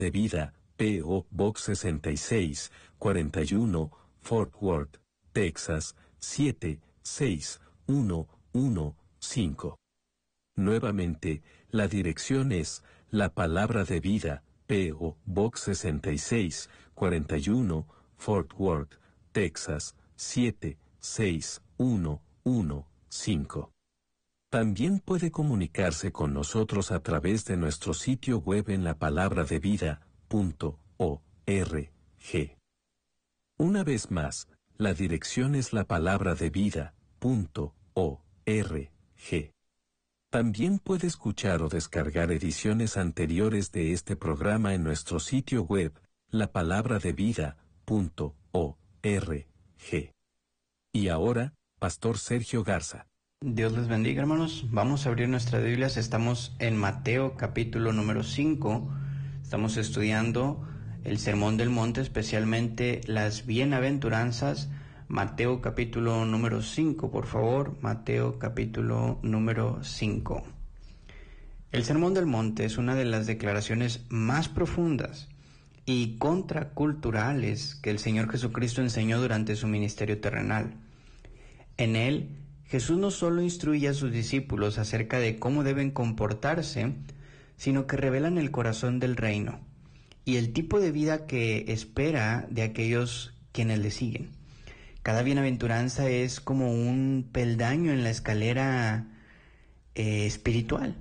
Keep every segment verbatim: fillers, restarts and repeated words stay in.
de vida, P O Box sesenta y seis, cuarenta y uno, Fort Worth, Texas, siete seis uno uno cinco. Nuevamente, la dirección es La Palabra de Vida, P O Box sesenta y seis, cuarenta y uno, Fort Worth, Texas, siete seis uno uno cinco. También puede comunicarse con nosotros a través de nuestro sitio web en lapalabradevida punto org. Una vez más, la dirección es lapalabradevida punto org. También puede escuchar o descargar ediciones anteriores de este programa en nuestro sitio web, lapalabradevida punto org. Y ahora, Pastor Sergio Garza. Dios les bendiga, hermanos. Vamos a abrir nuestras Biblias. Estamos en Mateo capítulo número cinco. Estamos estudiando el Sermón del Monte, especialmente las bienaventuranzas. Mateo capítulo número cinco, por favor. Mateo capítulo número cinco. El Sermón del Monte es una de las declaraciones más profundas y contraculturales que el Señor Jesucristo enseñó durante su ministerio terrenal. En él, Jesús no solo instruye a sus discípulos acerca de cómo deben comportarse, sino que revelan el corazón del reino y el tipo de vida que espera de aquellos quienes le siguen. Cada bienaventuranza es como un peldaño en la escalera eh, espiritual.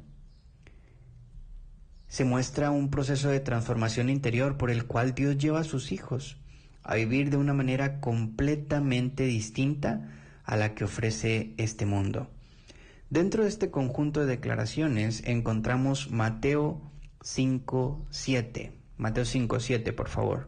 Se muestra un proceso de transformación interior por el cual Dios lleva a sus hijos a vivir de una manera completamente distinta a la que ofrece este mundo. Dentro de este conjunto de declaraciones encontramos Mateo cinco siete. Mateo cinco siete, por favor.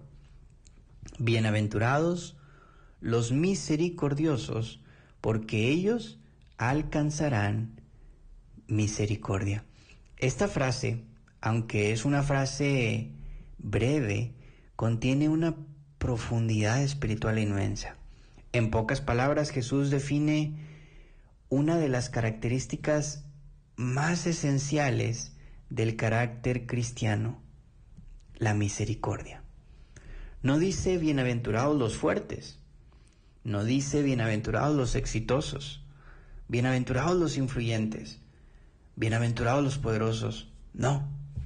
Bienaventurados los misericordiosos, porque ellos alcanzarán misericordia. Esta frase, aunque es una frase breve, contiene una profundidad espiritual inmensa. En pocas palabras, Jesús define una de las características más esenciales del carácter cristiano, la misericordia. No dice bienaventurados los fuertes, no dice bienaventurados los exitosos, bienaventurados los influyentes, bienaventurados los poderosos, no.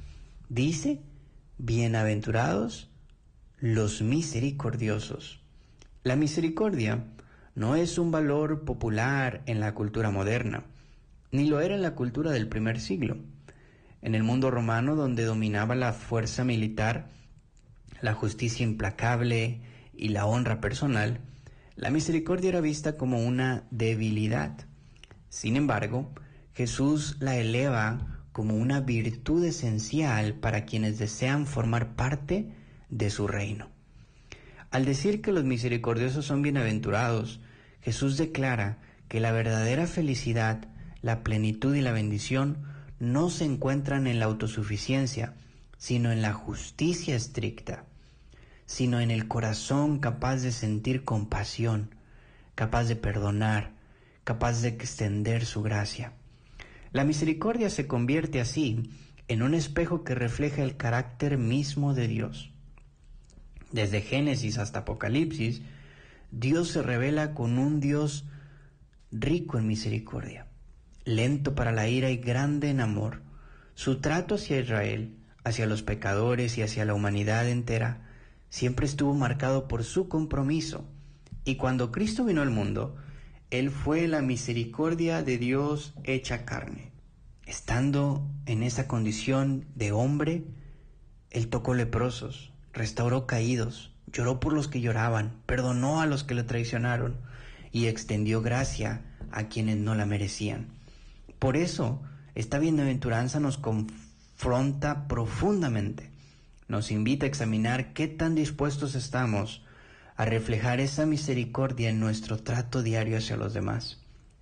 Dice bienaventurados los misericordiosos. La misericordia no es un valor popular en la cultura moderna, ni lo era en la cultura del primer siglo. En el mundo romano, donde dominaba la fuerza militar, la justicia implacable y la honra personal, la misericordia era vista como una debilidad. Sin embargo, Jesús la eleva como una virtud esencial para quienes desean formar parte de su reino. Al decir que los misericordiosos son bienaventurados, Jesús declara que la verdadera felicidad, la plenitud y la bendición no se encuentran en la autosuficiencia, sino en la justicia estricta, sino en el corazón capaz de sentir compasión, capaz de perdonar, capaz de extender su gracia. La misericordia se convierte así en un espejo que refleja el carácter mismo de Dios. Desde Génesis hasta Apocalipsis, Dios se revela con un Dios rico en misericordia, lento para la ira y grande en amor. Su trato hacia Israel, hacia los pecadores y hacia la humanidad entera, siempre estuvo marcado por su compromiso. Y cuando Cristo vino al mundo, Él fue la misericordia de Dios hecha carne. Estando en esa condición de hombre, Él tocó leprosos, restauró caídos, lloró por los que lloraban, perdonó a los que le traicionaron y extendió gracia a quienes no la merecían. Por eso, esta bienaventuranza nos confronta profundamente, nos invita a examinar qué tan dispuestos estamos a reflejar esa misericordia en nuestro trato diario hacia los demás.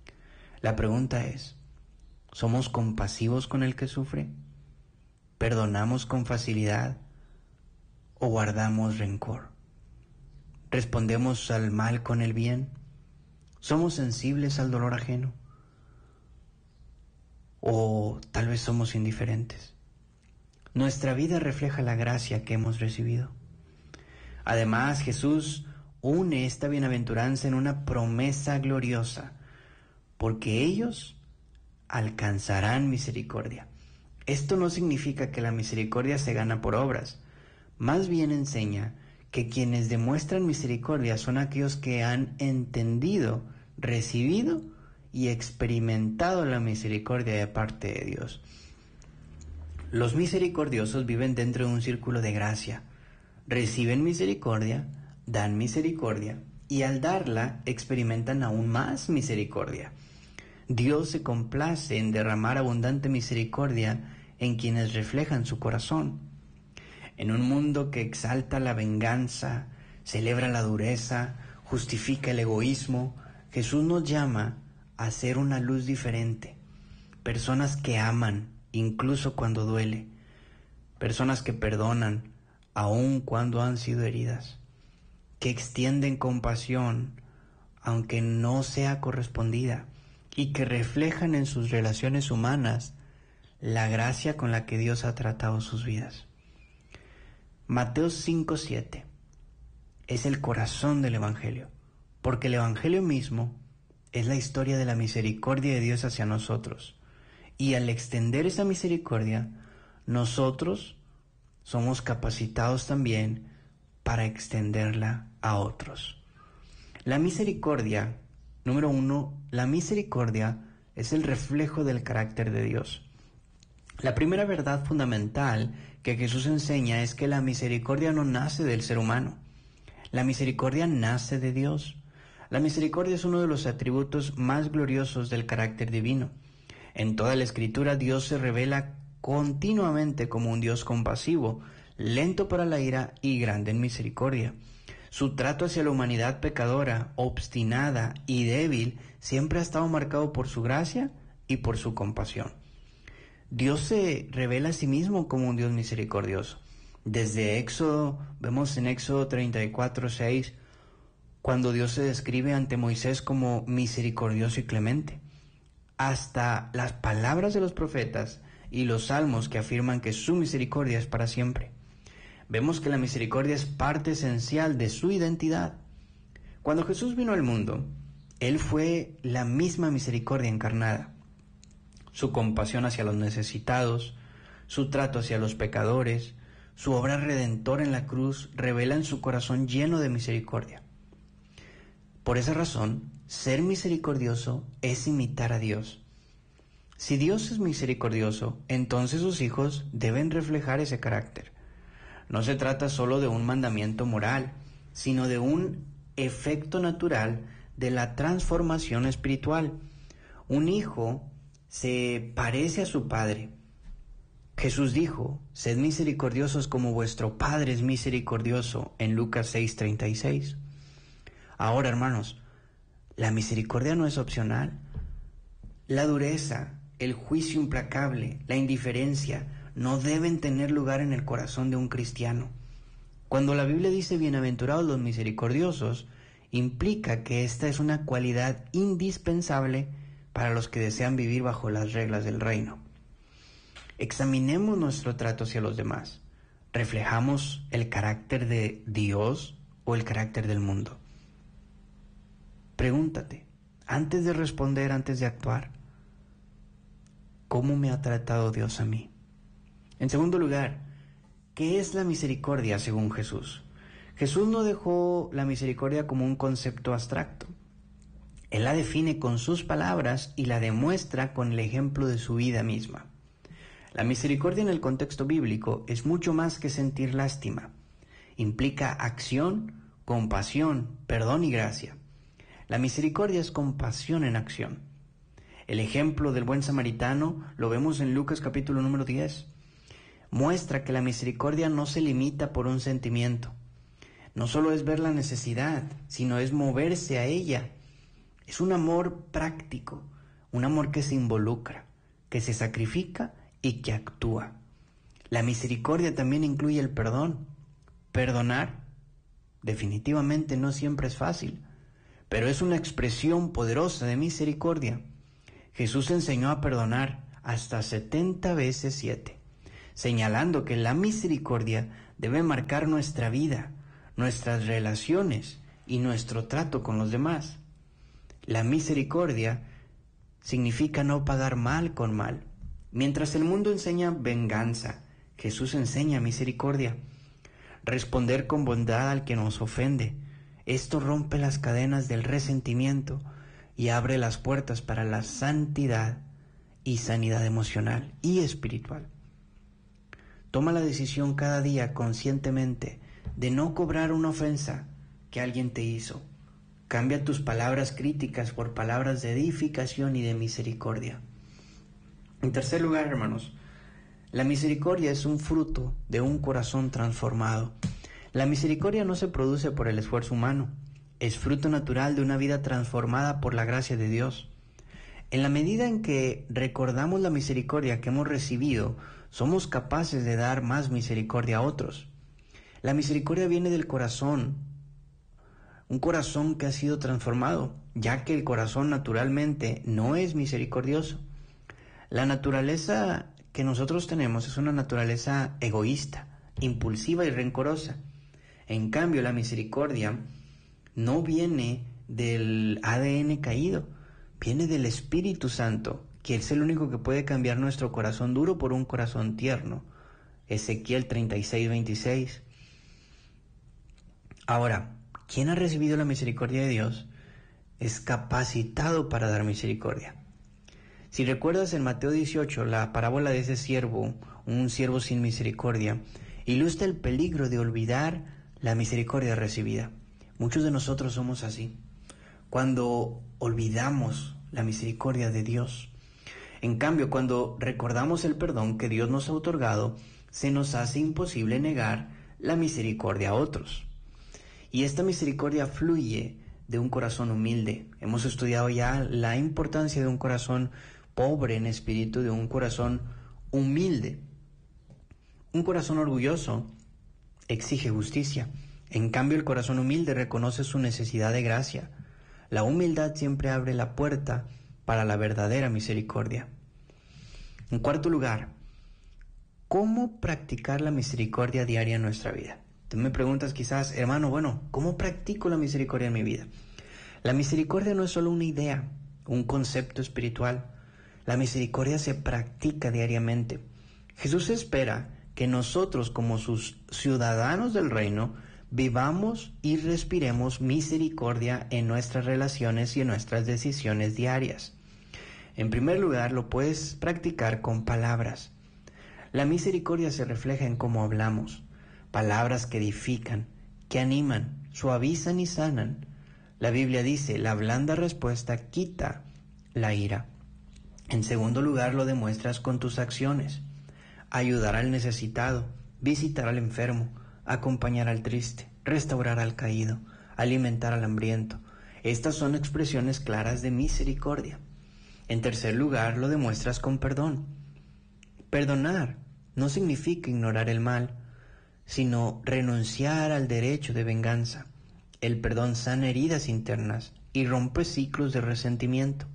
La pregunta es, ¿somos compasivos con el que sufre? ¿Perdonamos con facilidad o guardamos rencor? ¿Respondemos al mal con el bien? ¿Somos sensibles al dolor ajeno? ¿O tal vez somos indiferentes? nuestra vida refleja la gracia que hemos recibido. Además, Jesús une esta bienaventuranza en una promesa gloriosa, porque ellos alcanzarán misericordia. Esto no significa que la misericordia se gana por obras, más bien enseña que quienes demuestran misericordia son aquellos que han entendido, recibido y experimentado la misericordia de parte de Dios. Los misericordiosos viven dentro de un círculo de gracia, reciben misericordia, dan misericordia y al darla experimentan aún más misericordia. Dios se complace en derramar abundante misericordia en quienes reflejan su corazón. En un mundo que exalta la venganza, celebra la dureza, justifica el egoísmo, Jesús nos llama a ser una luz diferente. Personas que aman, incluso cuando duele. Personas que perdonan, aun cuando han sido heridas. Que extienden compasión, aunque no sea correspondida. Y que reflejan en sus relaciones humanas la gracia con la que Dios ha tratado sus vidas. Mateo cinco siete es el corazón del Evangelio, porque el Evangelio mismo es la historia de la misericordia de Dios hacia nosotros. Y al extender esa misericordia, nosotros somos capacitados también para extenderla a otros. La misericordia, número uno, la misericordia es el reflejo del carácter de Dios. La primera verdad fundamental que Jesús enseña es que la misericordia no nace del ser humano. La misericordia nace de Dios. La misericordia es uno de los atributos más gloriosos del carácter divino. En toda la Escritura, Dios se revela continuamente como un Dios compasivo, lento para la ira y grande en misericordia. Su trato hacia la humanidad pecadora, obstinada y débil, siempre ha estado marcado por su gracia y por su compasión. Dios se revela a sí mismo como un Dios misericordioso. Desde Éxodo, vemos en Éxodo treinta y cuatro seis, cuando Dios se describe ante Moisés como misericordioso y clemente, hasta las palabras de los profetas y los salmos que afirman que su misericordia es para siempre. Vemos que la misericordia es parte esencial de su identidad. Cuando Jesús vino al mundo, Él fue la misma misericordia encarnada. Su compasión hacia los necesitados, su trato hacia los pecadores, su obra redentora en la cruz revelan su corazón lleno de misericordia. Por esa razón, ser misericordioso es imitar a Dios. Si Dios es misericordioso, entonces sus hijos deben reflejar ese carácter. No se trata solo de un mandamiento moral, sino de un efecto natural de la transformación espiritual. Un hijo se parece a su padre. Jesús dijo, sed misericordiosos como vuestro Padre es misericordioso, en Lucas seis treinta y seis. Ahora, hermanos, la misericordia no es opcional. La dureza, el juicio implacable, la indiferencia no deben tener lugar en el corazón de un cristiano. Cuando la Biblia dice bienaventurados los misericordiosos, implica que esta es una cualidad indispensable para los que desean vivir bajo las reglas del reino. Examinemos nuestro trato hacia los demás. ¿Reflejamos el carácter de Dios o el carácter del mundo? Pregúntate, antes de responder, antes de actuar, ¿cómo me ha tratado Dios a mí? En segundo lugar, ¿qué es la misericordia según Jesús? Jesús no dejó la misericordia como un concepto abstracto. Él la define con sus palabras y la demuestra con el ejemplo de su vida misma. La misericordia en el contexto bíblico es mucho más que sentir lástima. Implica acción, compasión, perdón y gracia. La misericordia es compasión en acción. El ejemplo del buen samaritano lo vemos en Lucas capítulo número diez. Muestra que la misericordia no se limita por un sentimiento. No solo es ver la necesidad, sino es moverse a ella. Es un amor práctico, un amor que se involucra, que se sacrifica y que actúa. La misericordia también incluye el perdón. Perdonar definitivamente no siempre es fácil, pero es una expresión poderosa de misericordia. Jesús enseñó a perdonar hasta setenta veces siete. señalando que la misericordia debe marcar nuestra vida, nuestras relaciones y nuestro trato con los demás. La misericordia significa no pagar mal con mal. Mientras el mundo enseña venganza, Jesús enseña misericordia. Responder con bondad al que nos ofende. Esto rompe las cadenas del resentimiento y abre las puertas para la santidad y sanidad emocional y espiritual. Toma la decisión cada día conscientemente de no cobrar una ofensa que alguien te hizo. Cambia tus palabras críticas por palabras de edificación y de misericordia. En tercer lugar, hermanos, la misericordia es un fruto de un corazón transformado. La misericordia no se produce por el esfuerzo humano, es fruto natural de una vida transformada por la gracia de Dios. En la medida en que recordamos la misericordia que hemos recibido, somos capaces de dar más misericordia a otros. La misericordia viene del corazón, un corazón que ha sido transformado, ya que el corazón naturalmente no es misericordioso. La naturaleza que nosotros tenemos es una naturaleza egoísta, impulsiva y rencorosa. En cambio, la misericordia no viene del A D N caído, viene del Espíritu Santo, que es el único que puede cambiar nuestro corazón duro por un corazón tierno. Ezequiel treinta y seis, veintiséis. Ahora, quien ha recibido la misericordia de Dios es capacitado para dar misericordia. Si recuerdas en Mateo dieciocho, la parábola de ese siervo, un siervo sin misericordia, ilustra el peligro de olvidar la misericordia recibida. Muchos de nosotros somos así. Cuando olvidamos la misericordia de Dios. En cambio, cuando recordamos el perdón que Dios nos ha otorgado, se nos hace imposible negar la misericordia a otros. Y esta misericordia fluye de un corazón humilde. Hemos estudiado ya la importancia de un corazón pobre en espíritu, de un corazón humilde. Un corazón orgulloso exige justicia. En cambio, el corazón humilde reconoce su necesidad de gracia. La humildad siempre abre la puerta para la verdadera misericordia. En cuarto lugar, ¿cómo practicar la misericordia diaria en nuestra vida? Tú me preguntas quizás, hermano, bueno, ¿cómo practico la misericordia en mi vida? La misericordia no es solo una idea, un concepto espiritual. La misericordia se practica diariamente. Jesús espera que nosotros, como sus ciudadanos del reino, vivamos y respiremos misericordia en nuestras relaciones y en nuestras decisiones diarias. En primer lugar, lo puedes practicar con palabras. La misericordia se refleja en cómo hablamos. Palabras que edifican, que animan, suavizan y sanan. La Biblia dice, la blanda respuesta quita la ira. En segundo lugar, lo demuestras con tus acciones. Ayudar al necesitado, visitar al enfermo, acompañar al triste, restaurar al caído, alimentar al hambriento. Estas son expresiones claras de misericordia. En tercer lugar, lo demuestras con perdón. Perdonar no significa ignorar el mal, sino renunciar al derecho de venganza. El perdón sana heridas internas y rompe ciclos de resentimiento.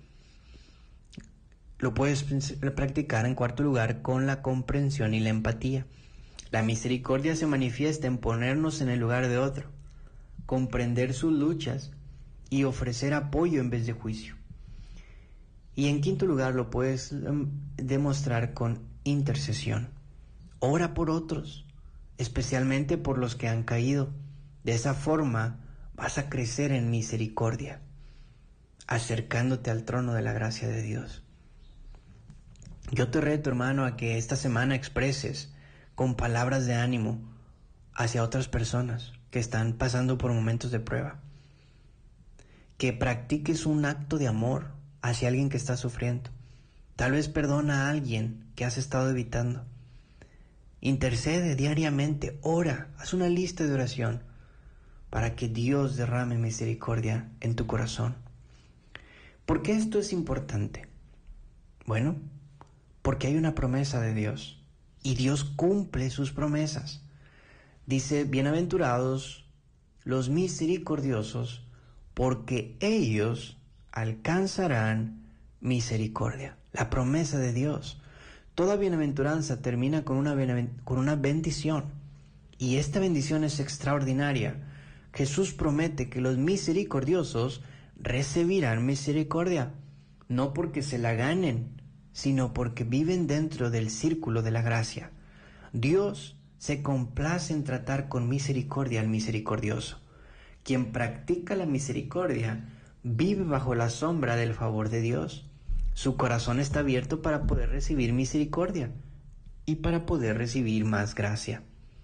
Lo puedes practicar en cuarto lugar con la comprensión y la empatía. La misericordia se manifiesta en ponernos en el lugar de otro, comprender sus luchas y ofrecer apoyo en vez de juicio. Y en quinto lugar lo puedes um, demostrar con intercesión. Ora por otros, especialmente por los que han caído. De esa forma vas a crecer en misericordia, acercándote al trono de la gracia de Dios. Yo te reto, hermano, a que esta semana expreses con palabras de ánimo hacia otras personas que están pasando por momentos de prueba. Que practiques un acto de amor hacia alguien que está sufriendo. Tal vez perdona a alguien que has estado evitando. Intercede diariamente, ora, haz una lista de oración para que Dios derrame misericordia en tu corazón. ¿Por qué esto es importante? Bueno, porque hay una promesa de Dios y Dios cumple sus promesas. Dice, bienaventurados los misericordiosos, porque ellos alcanzarán misericordia. La promesa de Dios. Toda bienaventuranza termina con una, con una bendición, y esta bendición es extraordinaria. Jesús promete que los misericordiosos recibirán misericordia, no porque se la ganen, sino porque viven dentro del círculo de la gracia. Dios se complace en tratar con misericordia al misericordioso. Quien practica la misericordia vive bajo la sombra del favor de Dios. Su corazón está abierto para poder recibir misericordia y para poder recibir más gracia.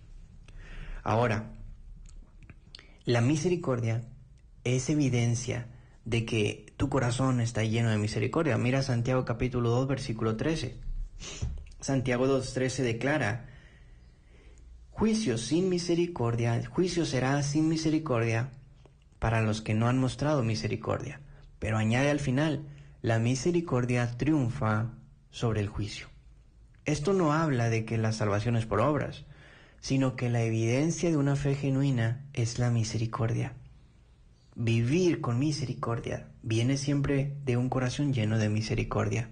Ahora, la misericordia es evidencia de que tu corazón está lleno de misericordia. Mira Santiago capítulo dos, versículo trece. Santiago dos, trece declara: juicio sin misericordia, el juicio será sin misericordia para los que no han mostrado misericordia. Pero añade al final: la misericordia triunfa sobre el juicio. Esto no habla de que la salvación es por obras, sino que la evidencia de una fe genuina es la misericordia. Vivir con misericordia viene siempre de un corazón lleno de misericordia.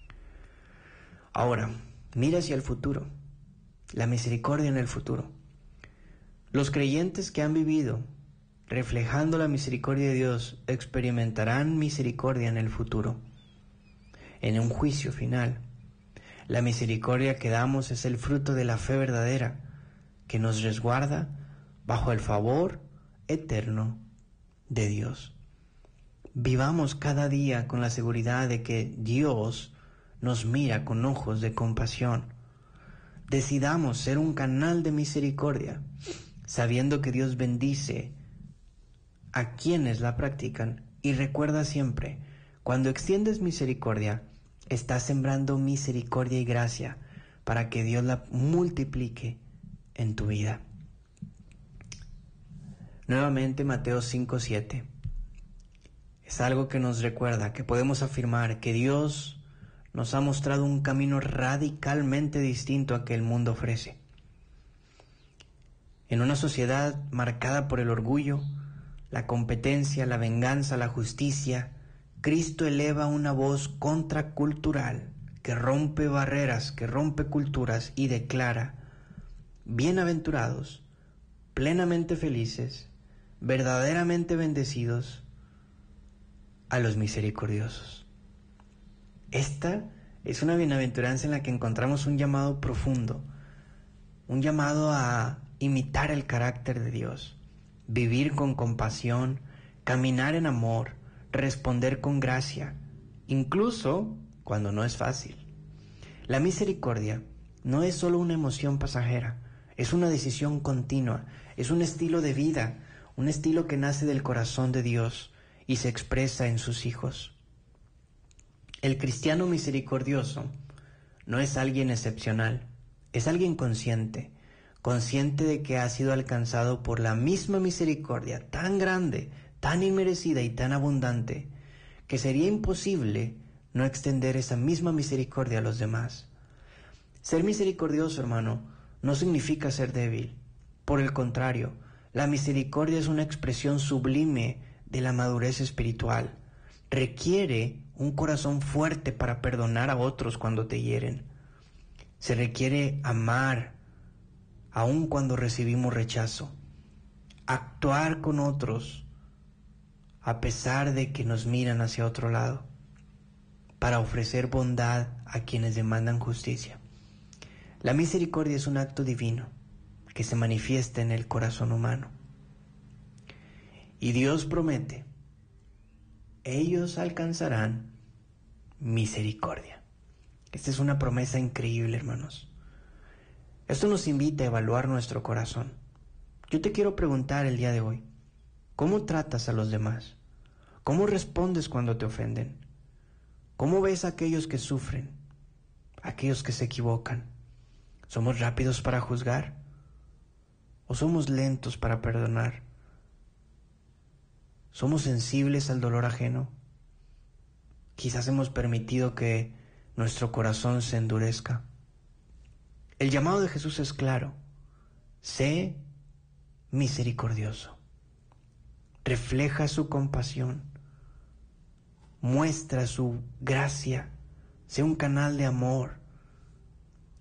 Ahora, mira hacia el futuro, la misericordia en el futuro. Los creyentes que han vivido reflejando la misericordia de Dios experimentarán misericordia en el futuro, en un juicio final. La misericordia que damos es el fruto de la fe verdadera, que nos resguarda bajo el favor eterno de Dios. Vivamos cada día con la seguridad de que Dios nos mira con ojos de compasión. Decidamos ser un canal de misericordia, sabiendo que Dios bendice a quienes la practican. Y recuerda siempre, cuando extiendes misericordia, estás sembrando misericordia y gracia para que Dios la multiplique en tu vida. Nuevamente Mateo cinco, siete. Es algo que nos recuerda que podemos afirmar que Dios nos ha mostrado un camino radicalmente distinto a que el mundo ofrece. En una sociedad marcada por el orgullo, la competencia, la venganza, la justicia, Cristo eleva una voz contracultural que rompe barreras, que rompe culturas y declara: bienaventurados, plenamente felices, verdaderamente bendecidos a los misericordiosos. Esta es una bienaventuranza en la que encontramos un llamado profundo, un llamado a imitar el carácter de Dios, vivir con compasión, caminar en amor, responder con gracia, incluso cuando no es fácil. La misericordia no es solo una emoción pasajera, es una decisión continua, es un estilo de vida, un estilo que nace del corazón de Dios y se expresa en sus hijos. El cristiano misericordioso no es alguien excepcional, es alguien consciente, consciente de que ha sido alcanzado por la misma misericordia tan grande, tan inmerecida y tan abundante, que sería imposible no extender esa misma misericordia a los demás. Ser misericordioso, hermano, no significa ser débil. Por el contrario, la misericordia es una expresión sublime de la madurez espiritual. Requiere un corazón fuerte para perdonar a otros cuando te hieren. Se requiere amar aun cuando recibimos rechazo. Actuar con otros a pesar de que nos miran hacia otro lado, para ofrecer bondad a quienes demandan justicia. La misericordia es un acto divino que se manifiesta en el corazón humano. Y Dios promete: ellos alcanzarán misericordia. Esta es una promesa increíble, hermanos. Esto nos invita a evaluar nuestro corazón. Yo te quiero preguntar el día de hoy: ¿cómo tratas a los demás? ¿Cómo respondes cuando te ofenden? ¿Cómo ves a aquellos que sufren, a aquellos que se equivocan? ¿Somos rápidos para juzgar o somos lentos para perdonar? ¿Somos sensibles al dolor ajeno? Quizás hemos permitido que nuestro corazón se endurezca. El llamado de Jesús es claro: sé misericordioso. Refleja su compasión, muestra su gracia, sé un canal de amor,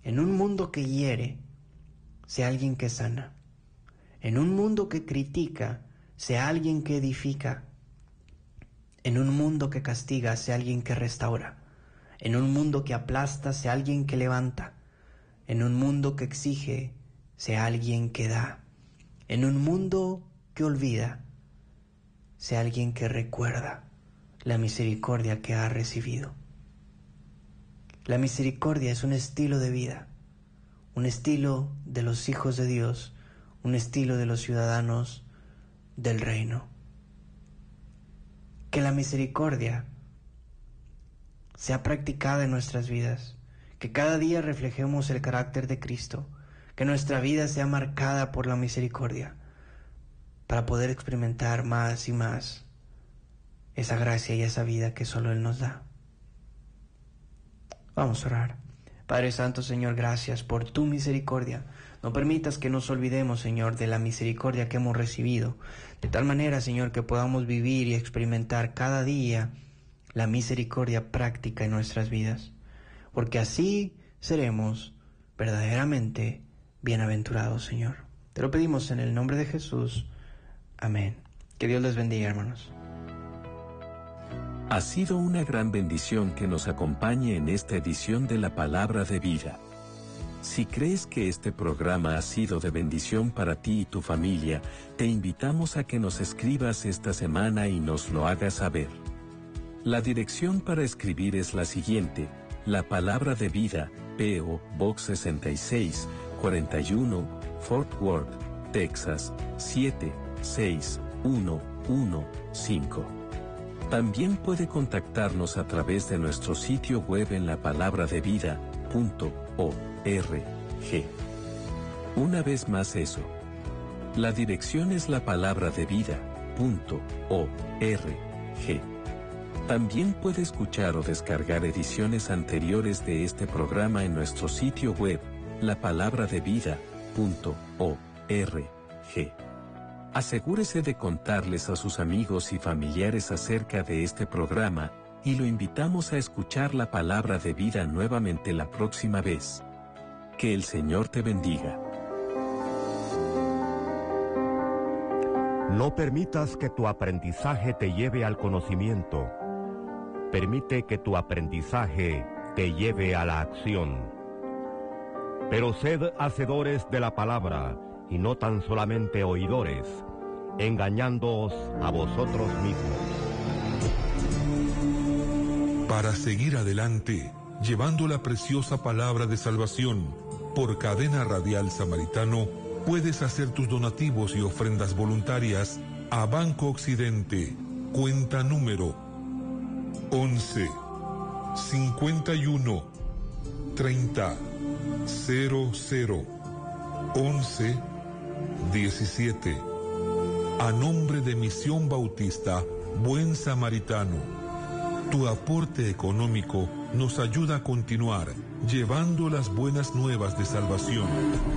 En un mundo que hiere, sea alguien que sana. En un mundo que critica, sea alguien que edifica. En un mundo que castiga, sea alguien que restaura. En un mundo que aplasta, sea alguien que levanta. En un mundo que exige, sea alguien que da. En un mundo que olvida, sea alguien que recuerda la misericordia que ha recibido. La misericordia es un estilo de vida, un estilo de los hijos de Dios, un estilo de los ciudadanos del reino. Que la misericordia sea practicada en nuestras vidas, que cada día reflejemos el carácter de Cristo, que nuestra vida sea marcada por la misericordia, para poder experimentar más y más esa gracia y esa vida que solo Él nos da. Vamos a orar. Padre Santo, Señor, gracias por tu misericordia. No permitas que nos olvidemos, Señor, de la misericordia que hemos recibido, de tal manera, Señor, que podamos vivir y experimentar cada día la misericordia práctica en nuestras vidas, porque así seremos verdaderamente bienaventurados, Señor. Te lo pedimos en el nombre de Jesús. Amén. Que Dios les bendiga, hermanos. Ha sido una gran bendición que nos acompañe en esta edición de la Palabra de Vida. Si crees que este programa ha sido de bendición para ti y tu familia, te invitamos a que nos escribas esta semana y nos lo hagas saber. La dirección para escribir es la siguiente: La Palabra de Vida, P O Box sesenta y seis, cuarenta y uno, Fort Worth, Texas, siete seis uno uno cinco. También puede contactarnos a través de nuestro sitio web en lapalabradevida punto org. Una vez más eso. La dirección es lapalabradevida punto org. También puede escuchar o descargar ediciones anteriores de este programa en nuestro sitio web, lapalabradevida punto org. Asegúrese de contarles a sus amigos y familiares acerca de este programa, y lo invitamos a escuchar la Palabra de Vida nuevamente la próxima vez. Que el Señor te bendiga. No permitas que tu aprendizaje te lleve al conocimiento. Permite que tu aprendizaje te lleve a la acción. Pero sed hacedores de la palabra, y no tan solamente oidores, engañándoos a vosotros mismos. Para seguir adelante, llevando la preciosa palabra de salvación, por Cadena Radial Samaritano, puedes hacer tus donativos y ofrendas voluntarias a Banco Occidente, cuenta número once, cincuenta y uno, treinta, cero cero, once, diecisiete. A nombre de Misión Bautista Buen Samaritano, tu aporte económico nos ayuda a continuar llevando las buenas nuevas de salvación.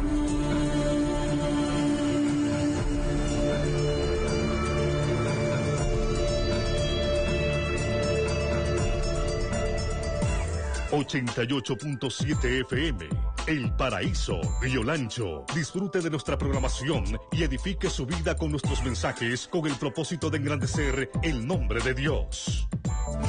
ochenta y ocho punto siete F M, El Paraíso, Río Lancho. Disfrute de nuestra programación y edifique su vida con nuestros mensajes con el propósito de engrandecer el nombre de Dios.